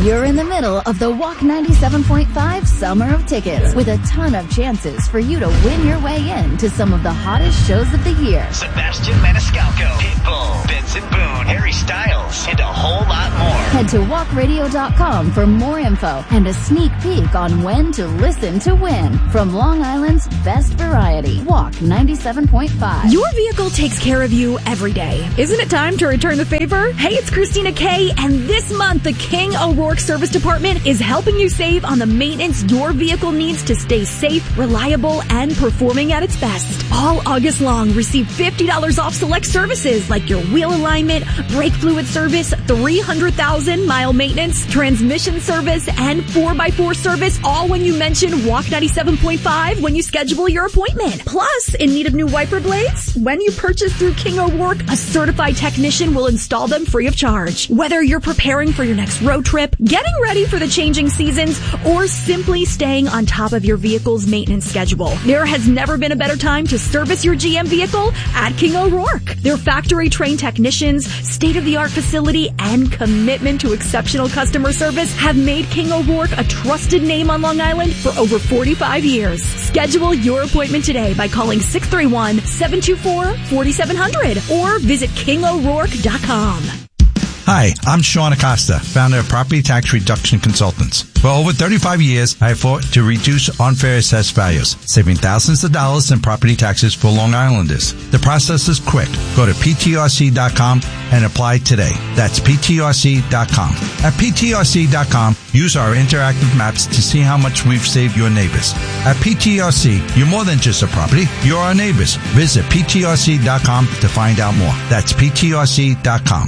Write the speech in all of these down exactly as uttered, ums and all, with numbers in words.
You're in the middle of the Walk ninety-seven point five Summer of Tickets with a ton of chances for you to win your way in to some of the hottest shows of the year. Sebastian Maniscalco, Pitbull, Benson Boone, Harry Styles, and a whole lot more. Head to walk radio dot com for more info and a sneak peek on when to listen to win. From Long Island's best variety, Walk ninety-seven point five. Your vehicle takes care of you every day. Isn't it time to return the favor? Hey, it's Christina Kay, and this month the King O'Rourke Service Department is helping you save on the maintenance your vehicle needs to stay safe, reliable, and performing at its best. All August long, receive fifty dollars off select services like your wheel alignment, brake fluid service, three hundred thousand mile maintenance, transmission service, and four by four service, all when you mention Walk ninety-seven point five when you schedule your appointment. Plus, in need of new wiper blades? When you purchase through King O'Rourke, a certified technician will install them free of charge. Whether you're preparing for your next road trip, getting ready for the changing seasons, or simply staying on top of your vehicle's maintenance schedule, there has never been a better time to service your G M vehicle at King O'Rourke. Their factory-trained technicians, state-of-the-art facility, and commitment to exceptional customer service have made King O'Rourke a trusted name on Long Island for over forty-five years. Schedule your appointment today by calling six three one, seven two four, four seven zero zero or visit king o'rourke dot com. Hi, I'm Sean Acosta, founder of Property Tax Reduction Consultants. For over thirty-five years, I have fought to reduce unfair assessed values, saving thousands of dollars in property taxes for Long Islanders. The process is quick. Go to P T R C dot com and apply today. That's P T R C dot com. At P T R C dot com, use our interactive maps to see how much we've saved your neighbors. At P T R C, you're more than just a property. You're our neighbors. Visit P T R C dot com to find out more. That's P T R C dot com.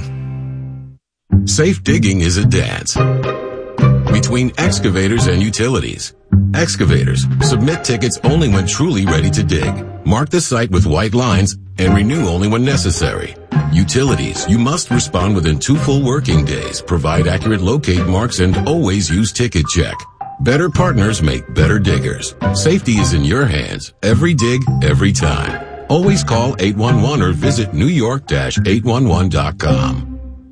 Safe digging is a dance between excavators and utilities. Excavators, submit tickets only when truly ready to dig. Mark the site with white lines and renew only when necessary. Utilities, you must respond within two full working days, provide accurate locate marks, and always use ticket check. Better partners make better diggers. Safety is in your hands. Every dig, every time. Always call eight one one or visit new york dash eight one one dot com.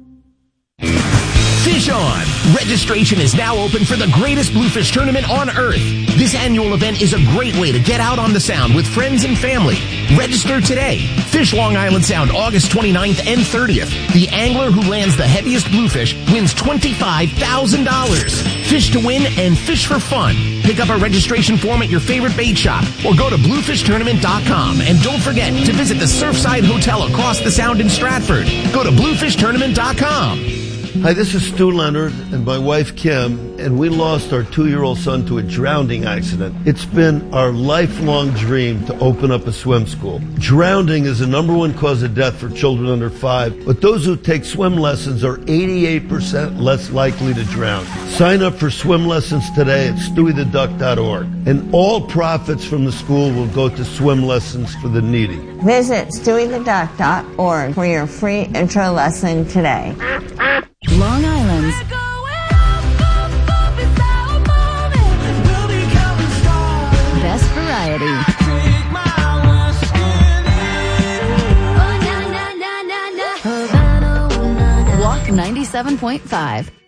Fish On! Registration is now open for the greatest bluefish tournament on Earth. This annual event is a great way to get out on the Sound with friends and family. Register today. Fish Long Island Sound August twenty-ninth and thirtieth. The angler who lands the heaviest bluefish wins twenty-five thousand dollars. Fish to win and fish for fun. Pick up a registration form at your favorite bait shop or go to bluefish tournament dot com. And don't forget to visit the Surfside Hotel across the Sound in Stratford. Go to bluefish tournament dot com. Hi, this is Stu Leonard and my wife Kim, and we lost our two-year-old son to a drowning accident. It's been our lifelong dream to open up a swim school. Drowning is the number one cause of death for children under five, but those who take swim lessons are eighty-eight percent less likely to drown. Sign up for swim lessons today at stewie the duck dot org, and all profits from the school will go to swim lessons for the needy. Visit stewie the duck dot org for your free intro lesson today. Long Island's best variety. Walk ninety-seven point five.